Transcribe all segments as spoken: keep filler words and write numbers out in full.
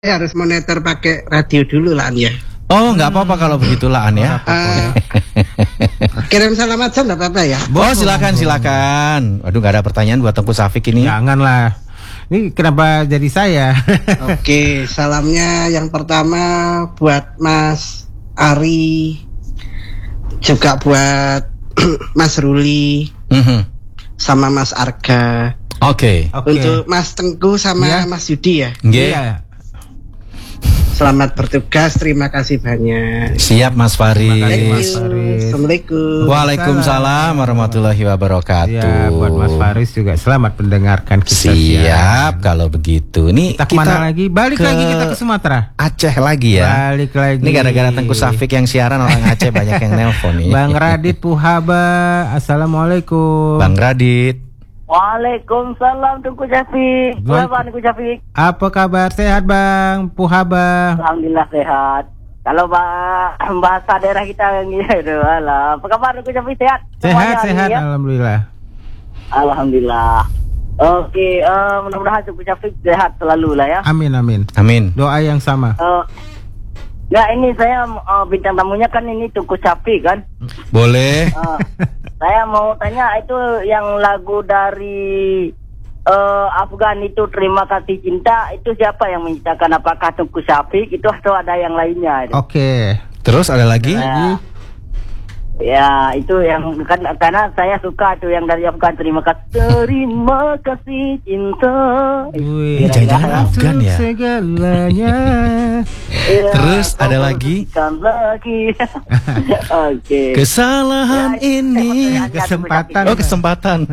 harus monitor pakai radio dulu lah ya. Oh, nggak apa-apa kalau begitulah An ya. Uh, kirim salam aja nggak apa-apa ya. Oh, silakan silakan. Waduh, nggak ada pertanyaan buat Tengku Safik ini. Janganlah. Ini kenapa jadi saya? Oke, salamnya yang pertama buat Mas Ari, juga buat Mas Ruli, mm-hmm. sama Mas Arga. Oke. Okay. Okay. Untuk Mas Tengku sama yeah. Mas Yudi ya. Iya. Yeah. Selamat bertugas, terima kasih banyak. Siap Mas Faris. Mas Faris. Assalamualaikum. Waalaikumsalam warahmatullahi wabarakatuh. Ya, buat Mas Faris juga selamat mendengarkan kita. Siap ya. Kalau begitu. Nih kita, kita kemana lagi? Balik lagi kita ke Sumatera. Aceh lagi ya. Balik lagi. Ini gara-gara Tengku Safik yang siaran orang Aceh banyak yang nelpon nih. Bang Radit Puhaba, assalamualaikum. Bang Radit. Waalaikumsalam Tengku Safik. Puhaba Tengku Safik. Apa kabar? Sehat Bang Puhaba? Alhamdulillah sehat. Kalau bah bahasa daerah kita yang gitu, alah. Apa kabar Tengku Safik, sehat? Sehat sehat ya? Alhamdulillah. Alhamdulillah. Oke, uh, mudah-mudahan Tengku Safik sehat selalu lah ya. Amin amin. Amin. Doa yang sama. Uh, Nah ini saya uh, bintang tamunya kan ini Tengku Safik kan. Boleh. Uh, saya mau tanya itu yang lagu dari uh, Afgan itu Terima Kasih Cinta itu siapa yang menciptakan? Apakah Tengku Safik itu atau ada yang lainnya? Oke. Okay. Terus ada lagi? Uh, Ya itu yang kan karena saya suka tuh yang dari Afgan. Terima kasih, terima kasih cinta. Wih, jangan Afgan ya. Segalanya. Ya, terus ada lagi? lagi. Oke. Okay. Kesalahan ya, ini kesempatan. Oh kesempatan.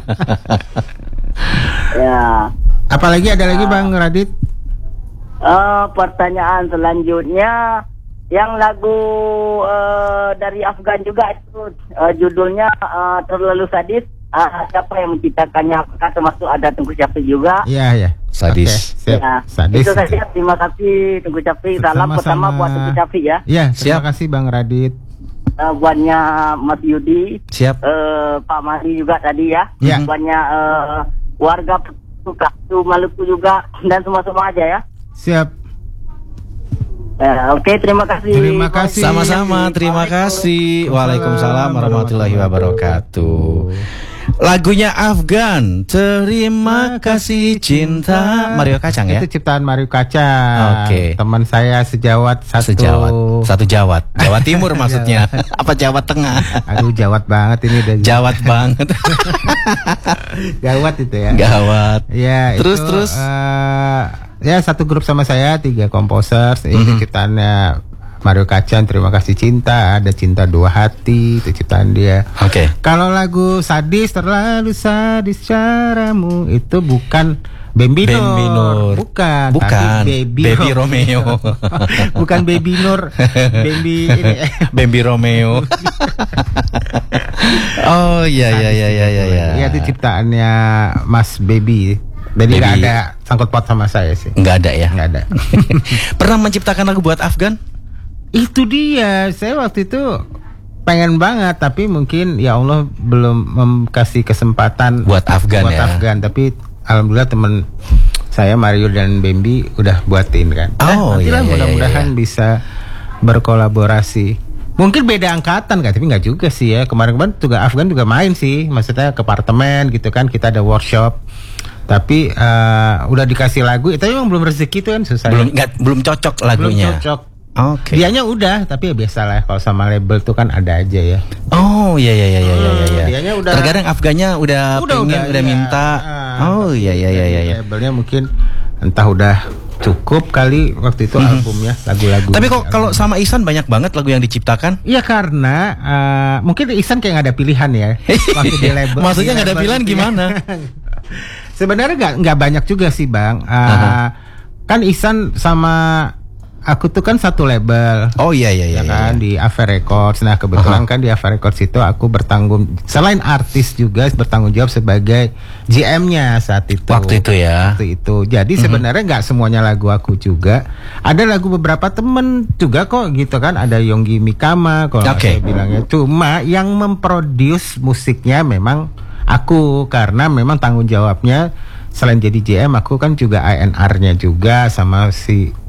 Ya. Apalagi ada lagi Bang Radit? Uh, pertanyaan selanjutnya. Yang lagu uh, dari Afgan juga itu uh, judulnya uh, Terlalu Sadis. Uh, siapa yang menciptakannya? Apakah termasuk ada Tengku Safik juga? Iya ya. Sadis. Okay, ya. Sadis. Itu saja. Terima kasih Tengku Safik. Salam pertama buat Tengku Safik ya. Iya. Terima kasih Bang Radit. Uh, buatnya Mas Yudi. Siap. Uh, Pak Mari juga tadi ya. Iya. Buatnya uh, warga Maluku juga dan semua-semua aja ya. Siap. Ya, Oke, okay, terima kasih. Terima kasih. Sama-sama, terima kasih. Waalaikumsalam warahmatullahi wabarakatuh. Lagunya Afgan, Terima Kasih Cinta, Mario Kacang ya? Itu ciptaan Mario Kacang. Oke. Okay. Teman saya sejawat satu. Sejawat, satu Jawat. Jawa Timur maksudnya. Apa Jawa Tengah? Aduh, Jawat banget ini udah. Jawat banget. Gawat itu ya. Gawat. Ya, terus itu, terus. Uh, ya satu grup sama saya, tiga komposer. Ini mm-hmm. ciptaannya Mario Kacang, Terima Kasih Cinta. Ada Cinta Dua Hati, itu ciptaan dia. Oke. Okay. Kalau lagu Sadis, Terlalu Sadis Caramu, itu bukan Bambi Nur. Bukan. Bukan. Baby, Baby Romeo. Bukan Baby Nur. Bambi ini. Bambi Romeo. Oh iya iya iya iya iya. Iya itu ciptaannya Mas Baby. Jadi nggak ada sangkut paut sama saya sih. Nggak ada ya. Nggak ada. Pernah menciptakan lagu buat Afgan? Itu dia. Saya waktu itu pengen banget, tapi mungkin ya Allah belum kasih kesempatan buat Afgan buat ya. Afgan. Tapi alhamdulillah teman saya Mario dan Bambi udah buatin kan. Oh eh, iya, iya, mudah-mudahan iya, iya. bisa berkolaborasi. Mungkin beda angkatan kan, tapi nggak juga sih ya. Kemarin-kemarin juga Afgan juga main sih, maksudnya ke apartemen gitu kan, kita ada workshop. Tapi uh, udah dikasih lagu, tapi emang belum rezeki tuh kan susah. Belum nggak belum cocok lagunya. Belum cocok. Oke. Okay. Dianya udah, tapi ya biasa lah kalau sama label tuh kan ada aja ya. Oh iya iya iya iya iya. Hmm, dianya udah. Terkadang Afgannya udah, udah pengen udah, udah iya. minta. Ah, oh iya iya iya iya. Labelnya mungkin entah udah cukup kali waktu itu mm-hmm. albumnya lagu-lagu. Tapi kok kalau sama Ihsan banyak banget lagu yang diciptakan? Iya karena uh, mungkin Ihsan kayak nggak ada pilihan ya. Waktu di label. Maksudnya nggak ada pilihan gimana? Sebenarnya nggak nggak banyak juga sih Bang. Uh, uh-huh. Kan Ihsan sama aku tuh kan satu label. Oh iya iya iya. Ya kan iya. Di Ava Records. Nah kebetulan uh-huh. kan di Ava Records itu aku bertanggung selain artis juga bertanggung jawab sebagai G M-nya saat itu. Waktu itu ya. Waktu itu. Jadi uh-huh. sebenarnya nggak semuanya lagu aku juga. Ada lagu beberapa temen juga kok gitu kan. Ada Yonggi Mikama kalau okay. saya bilangnya. Cuma yang memproduce musiknya memang aku, karena memang tanggung jawabnya selain jadi J M aku kan juga A and R-nya juga sama si